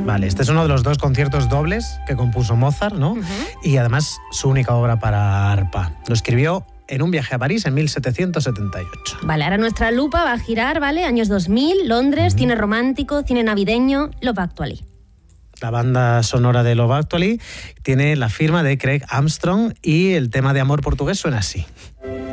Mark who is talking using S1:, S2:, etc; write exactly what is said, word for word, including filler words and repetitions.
S1: Vale, este es uno de los dos conciertos dobles que compuso Mozart, ¿no? Uh-huh. Y además su única obra para arpa. Lo escribió en un viaje a París en mil setecientos setenta y ocho.
S2: Vale, ahora nuestra lupa va a girar, ¿vale? Años dos mil, Londres, uh-huh. cine romántico, cine navideño, Love Actually.
S1: La banda sonora de Love Actually tiene la firma de Craig Armstrong y el tema de amor portugués suena así.